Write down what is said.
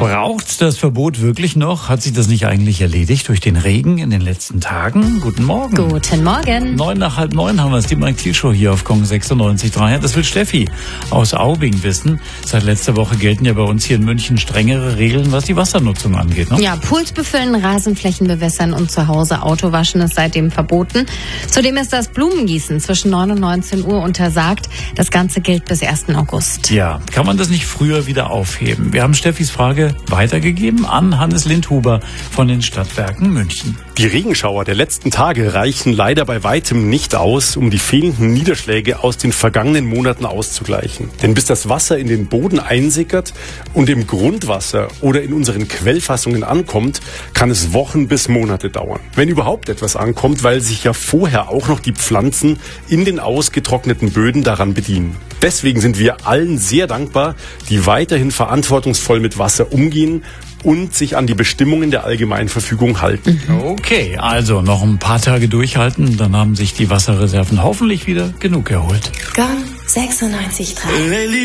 Braucht das Verbot wirklich noch? Hat sich das nicht eigentlich erledigt durch den Regen in den letzten Tagen? Guten Morgen. Guten Morgen. 9 nach halb 9 haben wir es, die Mike Thiel Show hier auf Kong 96.3. Das will Steffi aus Aubing wissen. Seit letzter Woche gelten ja bei uns hier in München strengere Regeln, was die Wassernutzung angeht. Ne? Ja, Pools befüllen, Rasenflächen bewässern und zu Hause Autowaschen ist seitdem verboten. Zudem ist das Blumengießen zwischen 9 und 19 Uhr untersagt. Das Ganze gilt bis 1. August. Ja, kann man das nicht früher wieder aufheben? Wir haben Steffis Frage weitergegeben an Hannes Lindhuber von den Stadtwerken München. Die Regenschauer der letzten Tage reichen leider bei weitem nicht aus, um die fehlenden Niederschläge aus den vergangenen Monaten auszugleichen. Denn bis das Wasser in den Boden einsickert und im Grundwasser oder in unseren Quellfassungen ankommt, kann es Wochen bis Monate dauern. Wenn überhaupt etwas ankommt, weil sich ja vorher auch noch die Pflanzen in den ausgetrockneten Böden daran bedienen. Deswegen sind wir allen sehr dankbar, die weiterhin verantwortungsvoll mit Wasser umgehen und sich an die Bestimmungen der Allgemeinverfügung halten. Okay, also noch ein paar Tage durchhalten, dann haben sich die Wasserreserven hoffentlich wieder genug erholt. Kong 96.3